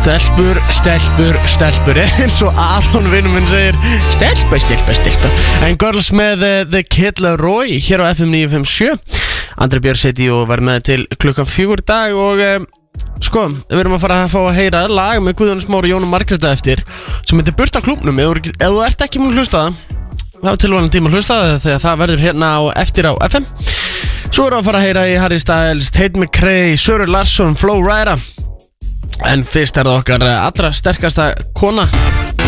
Stelpur, stelpur, stelpur eins og Aron vinnum minn segir stelpur, stelpur, stelpur. En Girls með The Kid Laroi hér á FM 957. Andri Björns heiti og verð með til klukkan 4 í dag. Og sko, við erum að fara að fá að heyra lag með Guðjón Smára og Jónu Margréta eftir, sem heitir Burt af klúbbnum. Ef þú ert ekki múin að hlusta það er tilvægna tíma að hlusta það, þegar það verður hérna á eftir á FM. Svo erum við að fara að heyra í Harry Styles, Tate McRae, Söru Larsson, Flo Rida. En fyrst er það okkar allra sterkasta kona